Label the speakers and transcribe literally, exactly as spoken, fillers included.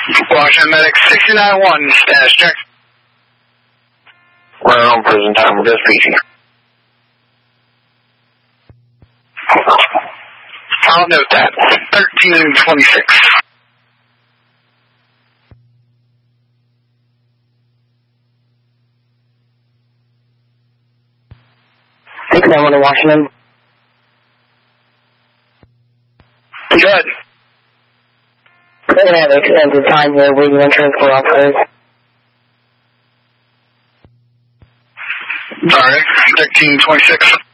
Speaker 1: Washington Medic sixty-nine one, status check.
Speaker 2: We're on prison time with this P C.
Speaker 1: I'll note that. thirteen twenty-six.
Speaker 3: sixty-nine one to Washington.
Speaker 1: Good.
Speaker 3: We're going to have extended time here waiting on transport officers.
Speaker 1: Alright, thirteen twenty-six.